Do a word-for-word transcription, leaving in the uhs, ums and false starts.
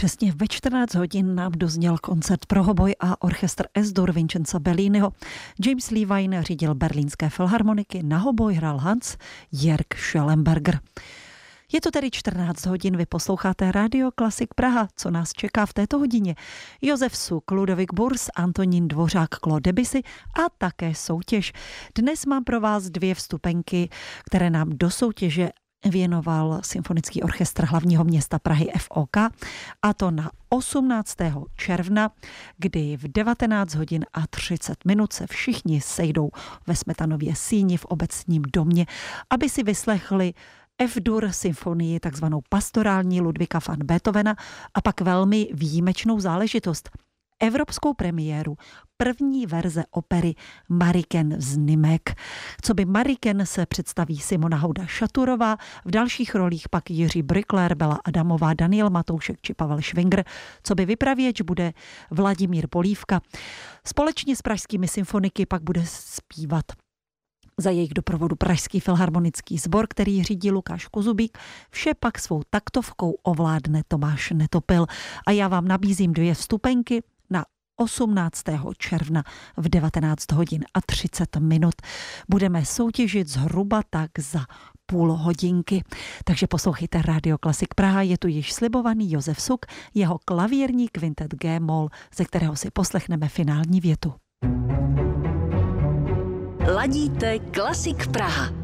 Přesně ve čtrnáct hodin nám dozněl koncert pro hoboj a orchestr S-dur Vincenza Belliniho. James Levine řídil berlínské filharmoniky, na hoboj hrál Hans Jörg Schellenberger. Je to tedy čtrnáct hodin, vy posloucháte Radio Klasik Praha. Co nás čeká v této hodině? Josef Suk, Ludovik Burs, Antonín Dvořák, Claude Debussy a také soutěž. Dnes mám pro vás dvě vstupenky, které nám do soutěže věnoval Symfonický orchestr hlavního města Prahy F O K, a to na osmnáctého června, kdy v devatenáct hodin a třicet minut se všichni sejdou ve Smetanově síni v obecním domě, aby si vyslechli F-dur symfonii, takzvanou pastorální Ludwiga van Beethovena, a pak velmi výjimečnou záležitost, evropskou premiéru první verze opery Mariken z Nimek. Co by Mariken se představí Simona Houda Šaturová, v dalších rolích pak Jiří Brykler, Bela Adamová, Daniel Matoušek či Pavel Švingr. Co by vypravěč bude Vladimír Polívka. Společně s pražskými symfoniky pak bude zpívat za jejich doprovodu Pražský filharmonický sbor, který řídí Lukáš Kozubík. Vše pak svou taktovkou ovládne Tomáš Netopil. A já vám nabízím dvě vstupenky na osmnáctého června v devatenáct hodin a třicet minut. Budeme soutěžit zhruba tak za půl hodinky. Takže poslouchejte Radio Klasik Praha, je tu již slibovaný Josef Suk, jeho klavírní kvintet G-moll, ze kterého si poslechneme finální větu. Ladíte Klasik Praha.